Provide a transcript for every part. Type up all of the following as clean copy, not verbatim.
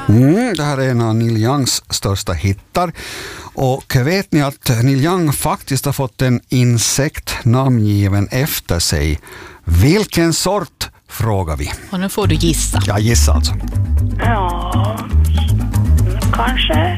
Det här är en av Neil Youngs största hittar. Och vet ni att Neil Young faktiskt har fått en insekt namngiven efter sig? Vilken sort, frågar vi. Och nu får du gissa. Ja, gissa alltså. Ja, kanske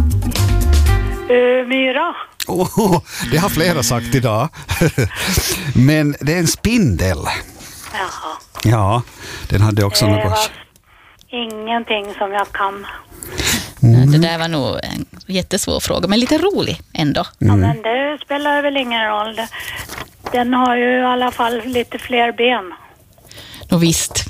myra. Det har flera sagt idag. Men det är en spindel. Jaha. Ja, den hade också Det något. var ingenting som jag kan. Det där var nog en jättesvår fråga, men lite rolig ändå. Ja, men det spelar väl ingen roll. Den har ju i alla fall lite fler ben. Nå visst.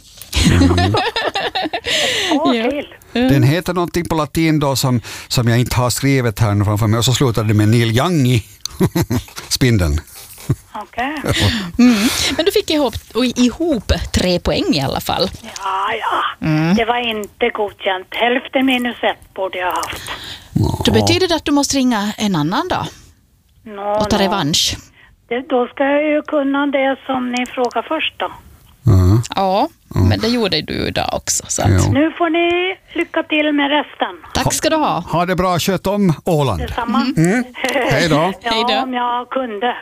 Två till. Den heter någonting på latin då som jag inte har skrivit här framför mig. Och så slutade det med Neil Young i spindeln. Okej. Men du fick ihop 3 poäng i alla fall. Ja. Det var inte godkänt. Hälften minus 1 borde jag ha haft. Det betyder att du måste ringa en annan dag och ta revansch. Då ska jag ju kunna det som ni frågar först då. Ja, men det gjorde du idag också. Så att. Ja. Nu får ni lycka till med resten. Tack ska du ha. Ha det bra, sköt om Åland. Detsamma. Hej då. Ja, Hej då. om jag kunde.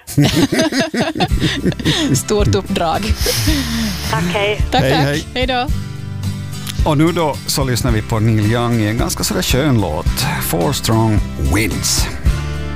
Stort uppdrag. Tack, hej. Tack. Hej. Hej då. Och nu då så lyssnar vi på Neil Young i en ganska sådär skön låt. 4 Strong Winds.